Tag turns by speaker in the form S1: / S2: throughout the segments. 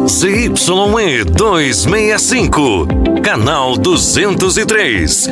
S1: ZYE 265, canal 203,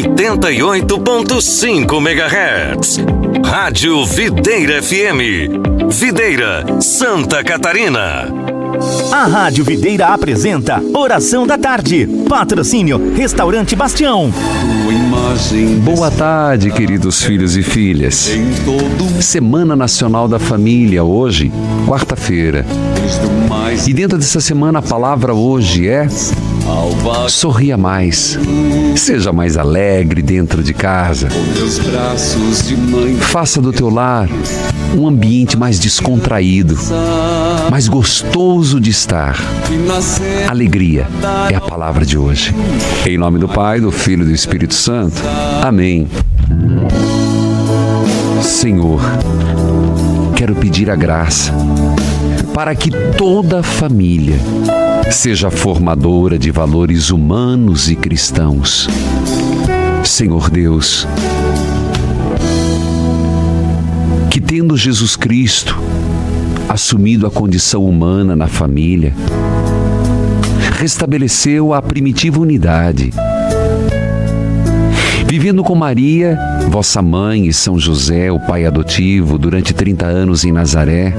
S1: 88.5 MHz. Rádio Videira FM, Videira, Santa Catarina.
S2: A Rádio Videira apresenta Oração da Tarde. Patrocínio Restaurante Bastião.
S3: Boa tarde, queridos filhos e filhas. Semana Nacional da Família, hoje, quarta-feira. E dentro dessa semana a palavra hoje é: sorria mais, seja mais alegre dentro de casa. Faça do teu lar um ambiente mais descontraído, mais gostoso de estar. Alegria é a palavra de hoje. Em nome do Pai, do Filho e do Espírito Santo. Amém. Senhor, quero pedir a graça para que toda a família seja formadora de valores humanos e cristãos. Senhor Deus, que tendo Jesus Cristo assumido a condição humana na família, restabeleceu a primitiva unidade. Vivendo com Maria, vossa mãe, e São José, o pai adotivo, durante 30 anos em Nazaré,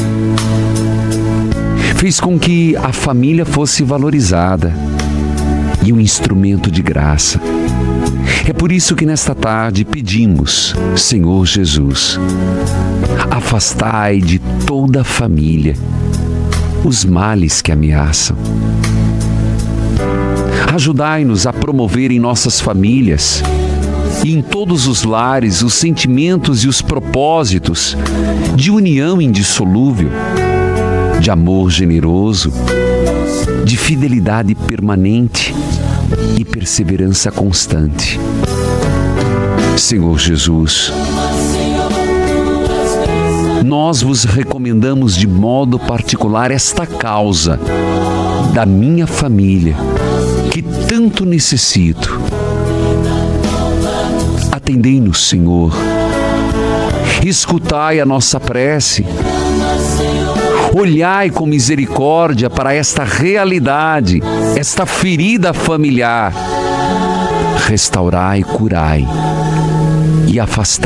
S3: fez com que a família fosse valorizada e um instrumento de graça. É por isso que nesta tarde pedimos: Senhor Jesus, afastai de toda a família os males que ameaçam. Ajudai-nos a promover em nossas famílias e em todos os lares os sentimentos e os propósitos de união indissolúvel, de amor generoso, de fidelidade permanente e perseverança constante. Senhor Jesus, nós vos recomendamos de modo particular esta causa da minha família, que tanto necessito. Atendei-nos, Senhor. Escutai a nossa prece. Olhai com misericórdia para esta realidade, esta ferida familiar. Restaurai, curai e afastai